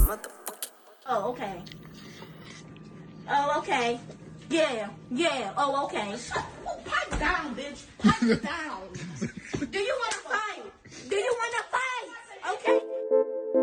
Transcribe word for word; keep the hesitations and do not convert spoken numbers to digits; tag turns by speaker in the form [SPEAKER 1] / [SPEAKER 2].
[SPEAKER 1] Oh, okay. Oh, okay. Yeah, yeah. Oh, okay.
[SPEAKER 2] Pipe down, bitch. Pipe down.